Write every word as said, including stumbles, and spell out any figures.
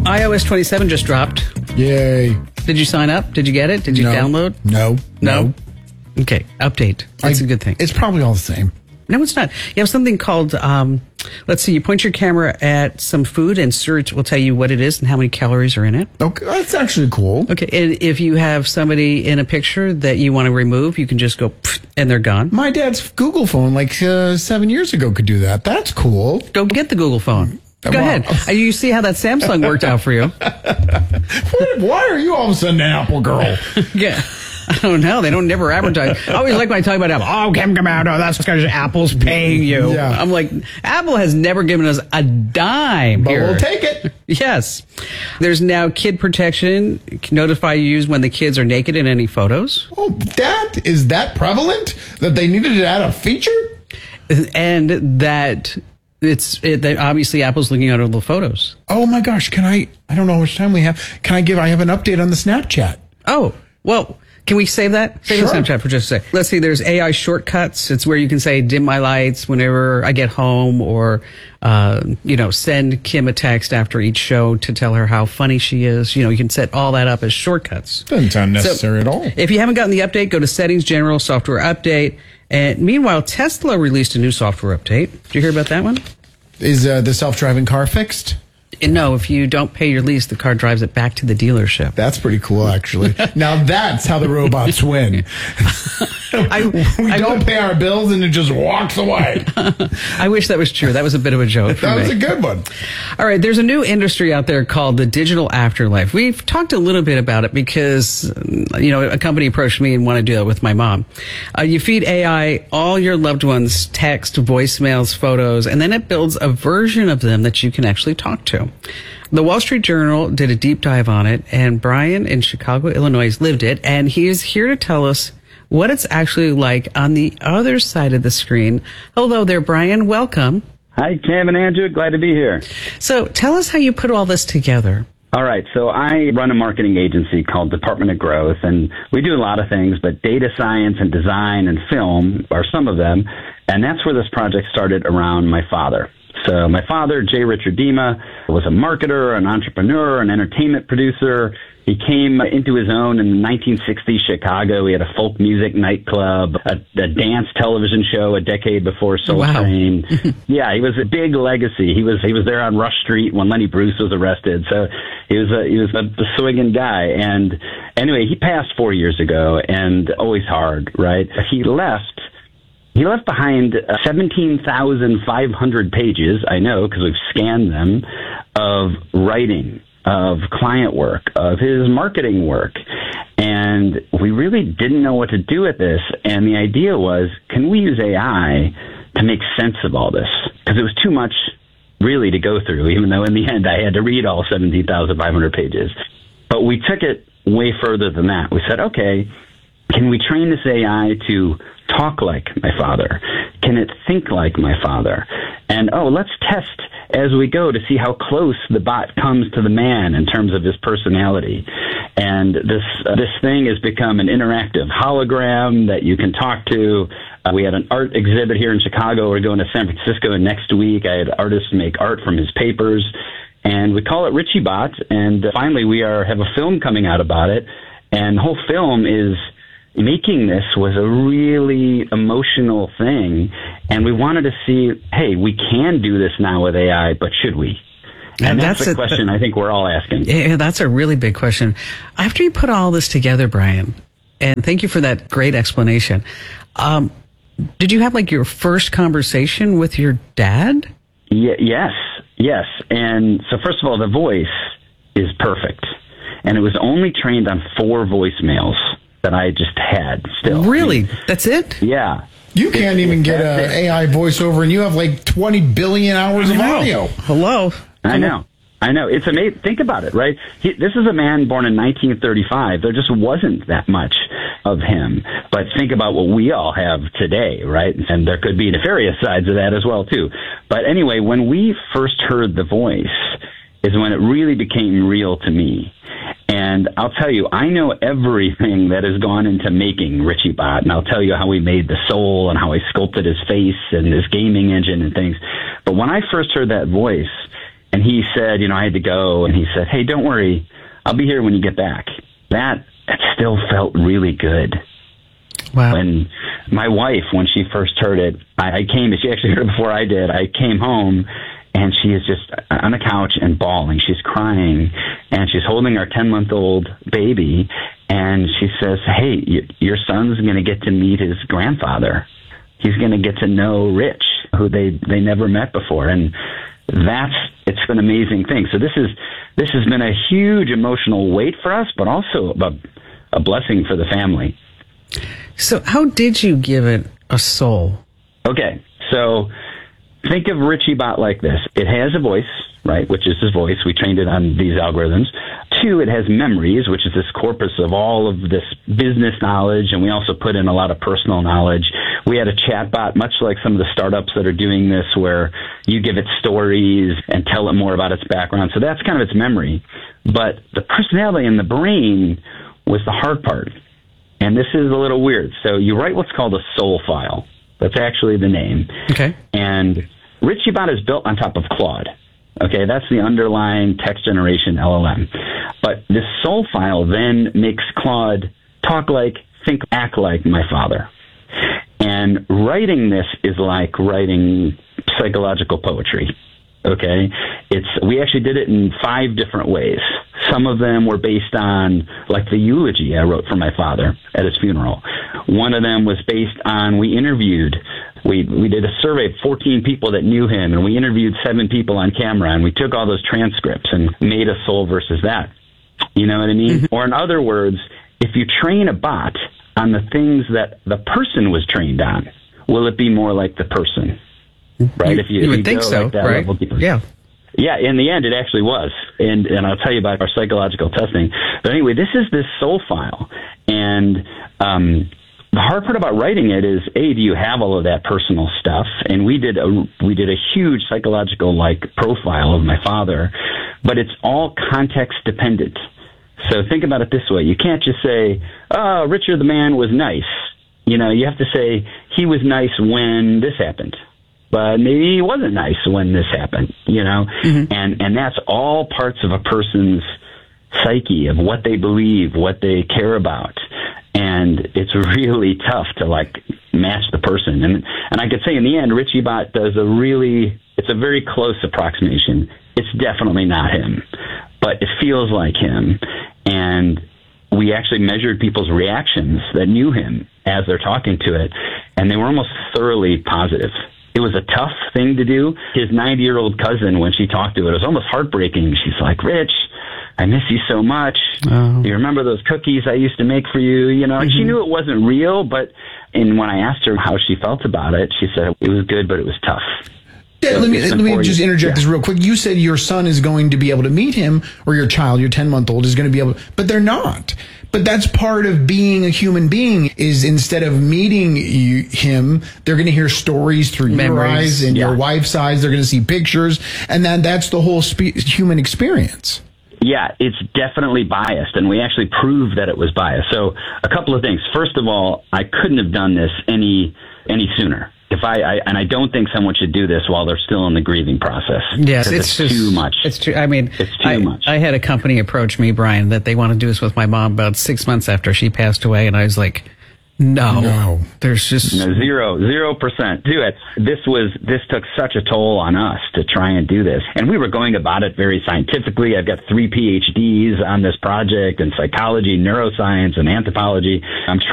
iOS twenty-seven just dropped. Yay. Did you sign up? Did you get it? Did you no. download? No. No? Okay, update. That's I, a good thing. It's probably all the same. No, it's not. You have something called, um, let's see, you point your camera at some food and search will tell you what it is and how many calories are in it. Okay, that's actually cool. Okay, and if you have somebody in a picture that you want to remove, you can just go, and they're gone. My dad's Google phone, like uh, seven years ago, could do that. That's cool. Go get the Google phone. Go Wow. ahead. Uh, You see how that Samsung worked out for you. Why are you all of a sudden an Apple girl? Yeah. I don't know. They don't never advertise. I always like when I talk about Apple. Oh, come, come out. Oh, that's because Apple's paying you. Yeah. I'm like, Apple has never given us a dime But here. we'll take it. Yes. There's now kid protection. Can notify you when the kids are naked in any photos. Oh, that is that prevalent that they needed to add a feature? And that it's it, that obviously Apple's looking at all the photos. Oh my gosh! Can I? I don't know how much time we have. Can I give? I have an update on the Snapchat. Oh, well. Can we save that? Save Sure. the Snapchat for just a sec. Let's see, there's A I shortcuts. It's where you can say dim my lights whenever I get home or, uh, you know, send Kim a text after each show to tell her how funny she is. You know, you can set all that up as shortcuts. Doesn't sound necessary So, at all. If you haven't gotten the update, go to Settings, General, Software Update. And meanwhile, Tesla released a new software update. Did you hear about that one? Is uh, the self-driving car fixed? No, if you don't pay your lease, the car drives it back to the dealership. That's pretty cool, actually. Now that's how the robots win. I, we I, don't pay our bills and it just walks away. I wish that was true. That was a bit of a joke for That me. was a good one. All right, there's a new industry out there called the digital afterlife. We've talked a little bit about it because, you know, a company approached me and wanted to do that with my mom. Uh, you feed A I all your loved ones' text, voicemails, photos, and then it builds a version of them that you can actually talk to. The Wall Street Journal did a deep dive on it, and Brian in Chicago, Illinois, lived it, and he is here to tell us what it's actually like on the other side of the screen. Hello there, Brian. Welcome. Hi, Cam and Andrew. Glad to be here. So tell us how you put all this together. All right. So I run a marketing agency called Department of Growth, and we do a lot of things, but data science and design and film are some of them. And that's where this project started around my father. So my father, J. Richard Dima, was a marketer, an entrepreneur, an entertainment producer. He came into his own in the nineteen sixties Chicago. He had a folk music nightclub, a, a dance television show a decade before Soul Wow. Train. Yeah, he was a big legacy. He was he was there on Rush Street when Lenny Bruce was arrested. So he was a he was a, a swinging guy. And anyway, he passed four years ago, and always hard, right? He left. He left behind uh, seventeen thousand five hundred pages, I know, because we've scanned them, of writing, of client work, of his marketing work. And we really didn't know what to do with this. And the idea was, can we use A I to make sense of all this? Because it was too much, really, to go through, even though in the end I had to read all seventeen thousand five hundred pages. But we took it way further than that. We said, okay, can we train this A I to talk like my father? Can it think like my father? And, oh, let's test as we go to see how close the bot comes to the man in terms of his personality. And this uh, this thing has become an interactive hologram that you can talk to. Uh, we had an art exhibit here in Chicago. We're going to San Francisco next week. I had artists make art from his papers. And we call it Richie Bot. And uh, finally, we are have a film coming out about it. And the whole film is... Making this was a really emotional thing, and we wanted to see, hey, we can do this now with A I, but should we? And, And that's, that's the a- question I think we're all asking. Yeah, that's a really big question. After you put all this together, Brian, and thank you for that great explanation, um, did you have like your first conversation with your dad? Y- yes, yes. And so first of all, the voice is perfect, and it was only trained on four voicemails that I just had still. Really? That's it? Yeah. You can't It- even it- get that's an it. A I voiceover, and you have like twenty billion hours of audio. Hello? I know. I know. It's amazing. Think about it, right? He, this is a man born in nineteen thirty-five. There just wasn't that much of him. But think about what we all have today, right? And there could be nefarious sides of that as well, too. But anyway, when we first heard the voice is when it really became real to me. And I'll tell you, I know everything that has gone into making Richie Bot, and I'll tell you how we made the soul and how I sculpted his face and his gaming engine and things. But when I first heard that voice, And he said, you know, I had to go. And he said, hey, don't worry. I'll be here when you get back. That, that still felt really good. Wow. And my wife, when she first heard it, I, I came, she actually heard it before I did. I came home and she is just on the couch and bawling. She's crying and she's holding our ten-month-old baby. And she says, hey, y- your son's going to get to meet his grandfather. He's going to get to know Rich, who they, they never met before. And that's, it's an amazing thing. So this is, this has been a huge emotional weight for us, but also a, a blessing for the family. So how did you give it a soul? Okay, so think of Richie Bot like this. It has a voice, right, which is his voice. We trained it on these algorithms. Two, it has memories, which is this corpus of all of this business knowledge, and we also put in a lot of personal knowledge. We had a chat bot, much like some of the startups that are doing this, where you give it stories and tell it more about its background. So that's kind of its memory. But the personality and the brain was the hard part. And this is a little weird. So you write what's called a soul file. That's actually the name. Okay. And RichieBot is built on top of Claude. Okay, that's the underlying text generation L L M. But this soul file then makes Claude talk like, think, act like my father. And writing this is like writing psychological poetry. Okay, it's we actually did it in five different ways. Some of them were based on, like the eulogy I wrote for my father at his funeral. One of them was based on, we interviewed, we we did a survey of fourteen people that knew him, and we interviewed seven people on camera, and we took all those transcripts and made a soul versus that. You know what I mean? Mm-hmm. Or in other words, if you train a bot on the things that the person was trained on, will it be more like the person? Right? You, if you, you if would you think go so, like that right? level, Yeah. Yeah, in the end, it actually was. And and I'll tell you about our psychological testing. But anyway, this is this soul file. And um, the hard part about writing it is, A, do you have all of that personal stuff? And we did a, we did a huge psychological, like, profile of my father. But it's all context dependent. So think about it this way. You can't just say, oh, Richard the man was nice. You know, you have to say, he was nice when this happened. But maybe he wasn't nice when this happened, you know? Mm-hmm. And and that's all parts of a person's psyche, of what they believe, what they care about. And it's really tough to, like, match the person. And and I could say in the end, RichieBot does a really, it's a very close approximation. It's definitely not him, but it feels like him. And we actually measured people's reactions that knew him as they're talking to it, and they were almost thoroughly positive. It was a tough thing to do. His ninety-year-old cousin, when she talked to it, it was almost heartbreaking. She's like, Rich, I miss you so much. Oh. Do you remember those cookies I used to make for you? You know, mm-hmm. She knew it wasn't real, but and when I asked her how she felt about it, she said it was good, but it was tough. Yeah, so let me let me just interject yeah. this real quick. You said your son is going to be able to meet him, or your child, your ten-month-old, is going to be able to, but they're not. But that's part of being a human being, is instead of meeting you, him, they're going to hear stories through Memories. your eyes and yeah. your wife's eyes. They're going to see pictures, and then that's the whole spe- human experience. Yeah, it's definitely biased, and we actually proved that it was biased. So a couple of things. First of all, I couldn't have done this any any sooner. If I, I and I don't think someone should do this while they're still in the grieving process. Yes, it's, it's just, too much. It's too. I mean, it's too I, much. I had a company approach me, Brian, that they want to do this with my mom about six months after she passed away, and I was like, no, no. There's just no, zero, zero percent do it. This was this took such a toll on us to try and do this, and we were going about it very scientifically. I've got three P H Ds on this project in psychology, neuroscience, and anthropology. I'm